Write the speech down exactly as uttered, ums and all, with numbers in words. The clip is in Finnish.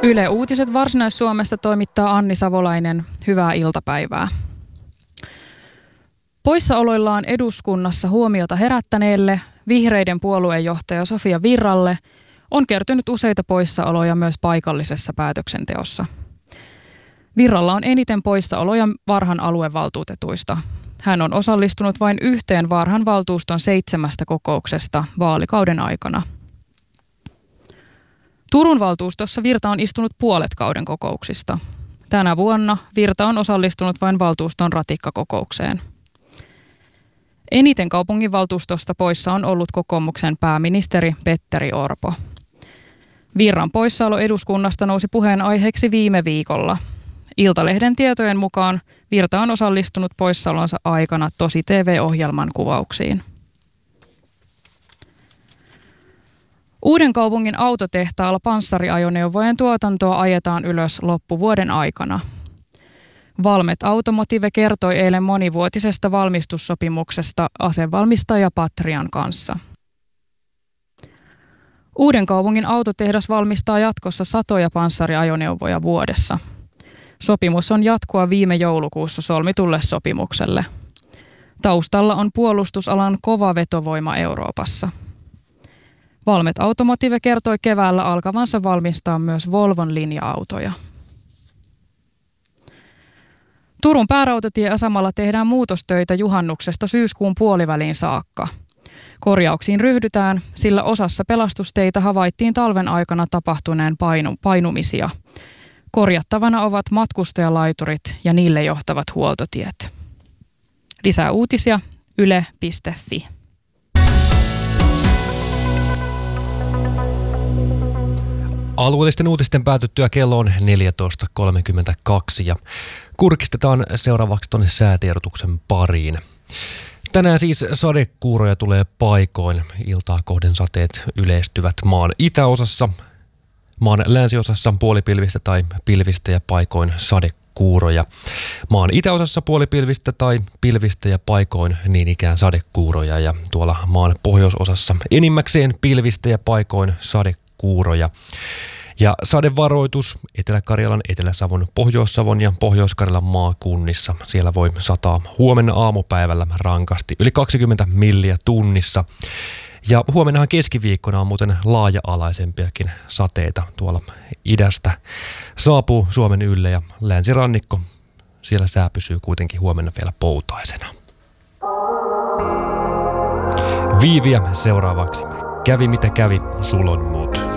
Yle Uutiset Varsinais-Suomesta toimittaa Anni Savolainen. Hyvää iltapäivää. Poissaoloillaan eduskunnassa huomiota herättäneelle vihreiden puoluejohtaja Sofia Virralle on kertynyt useita poissaoloja myös paikallisessa päätöksenteossa. Virralla on eniten poissaoloja Varhan aluevaltuutetuista. Hän on osallistunut vain yhteen Varhan valtuuston seitsemästä kokouksesta vaalikauden aikana. Turun valtuustossa Virta on istunut puolet kauden kokouksista. Tänä vuonna Virta on osallistunut vain valtuuston ratikkakokoukseen. Eniten kaupunginvaltuustosta poissa on ollut kokoomuksen pääministeri Petteri Orpo. Virran poissaolo eduskunnasta nousi puheenaiheeksi viime viikolla. Iltalehden tietojen mukaan Virta on osallistunut poissaolonsa aikana Tosi T V-ohjelman kuvauksiin. Uudenkaupungin autotehtaalla panssariajoneuvojen tuotantoa ajetaan ylös loppuvuoden aikana. Valmet Automotive kertoi eilen monivuotisesta valmistussopimuksesta asevalmistaja Patrian kanssa. Uudenkaupungin autotehdas valmistaa jatkossa satoja panssariajoneuvoja vuodessa. Sopimus on jatkoa viime joulukuussa solmitulle sopimukselle. Taustalla on puolustusalan kova vetovoima Euroopassa. Valmet Automotive kertoi keväällä alkavansa valmistaa myös Volvon linja-autoja. Turun päärautatieasemalla tehdään muutostöitä juhannuksesta syyskuun puoliväliin saakka. Korjauksiin ryhdytään, sillä osassa pelastusteitä havaittiin talven aikana tapahtuneen painu, painumisia. Korjattavana ovat matkustajalaiturit ja niille johtavat huoltotiet. Lisää uutisia yle piste fi. Alueellisten uutisten päätyttyä kello on neljätoista kolmekymmentäkaksi ja kurkistetaan seuraavaksi tuonne säätiedotuksen pariin. Tänään siis sadekuuroja tulee paikoin. Iltaa kohden sateet yleistyvät maan itäosassa, maan länsiosassa puolipilvistä tai pilvistä ja paikoin sadekuuroja. Maan itäosassa puolipilvistä tai pilvistä ja paikoin niin ikään sadekuuroja ja tuolla maan pohjoisosassa enimmäkseen pilvistä ja paikoin sadekuuroja. Kuuroja. Ja sadevaroitus Etelä-Karjalan, Etelä-Savon, Pohjois-Savon ja Pohjois-Karjalan maakunnissa. Siellä voi sataa huomenna aamupäivällä rankasti, yli kaksikymmentä milliä tunnissa. Ja huomennahan keskiviikkona on muuten laaja-alaisempiakin sateita tuolla idästä. Saapuu Suomen ylle ja länsirannikko, siellä sää pysyy kuitenkin huomenna vielä poutaisena. Viiviä seuraavaksi. Kävi mitä kävi, sulon mut.